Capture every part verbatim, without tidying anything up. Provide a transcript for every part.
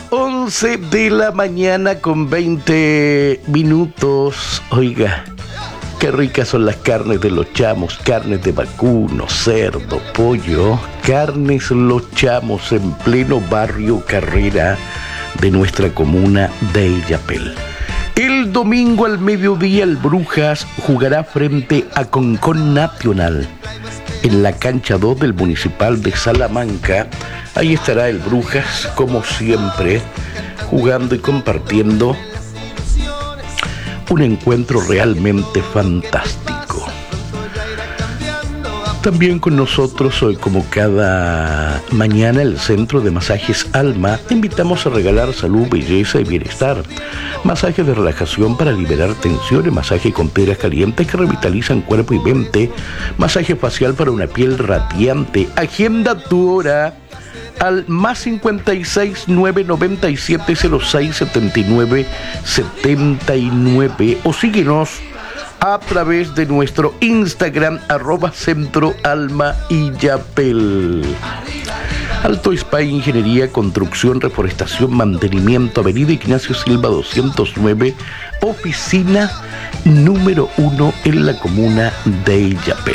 once de la mañana con veinte minutos. Oiga, qué ricas son las carnes de los chamos, carnes de vacuno, cerdo, pollo, carnes los chamos en pleno barrio Carrera de nuestra comuna de Illapel. El domingo al mediodía el Brujas jugará frente a Concón Nacional en la cancha dos del Municipal de Salamanca. Ahí estará el Brujas, como siempre, jugando y compartiendo un encuentro realmente fantástico. También con nosotros hoy, como cada mañana, el Centro de Masajes Alma. Te invitamos a regalar salud, belleza y bienestar. Masaje de relajación para liberar tensiones, masaje con piedras calientes que revitalizan cuerpo y mente, masaje facial para una piel radiante. Agenda tu hora al más cincuenta y seis, nueve noventa y siete, cero seis, setenta y nueve, setenta y nueve o síguenos a través de nuestro Instagram, arroba Centro Alma Illapel. Alto Spa, Ingeniería, Construcción, Reforestación, Mantenimiento, Avenida Ignacio Silva doscientos nueve, oficina número uno en la comuna de Illapel.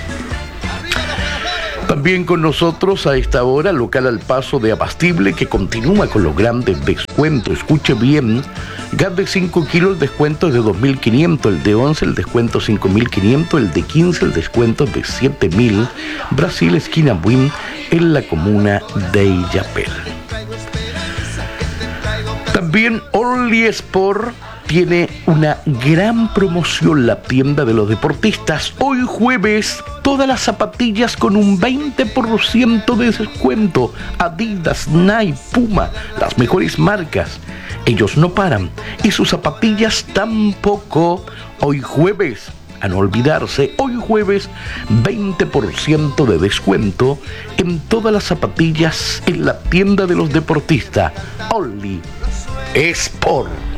También con nosotros a esta hora, local Al Paso de Abastible, que continúa con los grandes descuentos. Escuche bien, gas de cinco kilos, el descuento es de dos mil quinientos, el de once, el descuento cinco mil quinientos, el de quince, el descuento es de siete mil. Brasil, esquina Buin, en la comuna de Illapel. También Only Sport tiene una gran promoción, la tienda de los deportistas. Hoy jueves, todas las zapatillas con un veinte por ciento de descuento. Adidas, Nike, Puma, las mejores marcas. Ellos no paran y sus zapatillas tampoco. Hoy jueves, a no olvidarse, hoy jueves, veinte por ciento de descuento en todas las zapatillas en la tienda de los deportistas. Only Sport.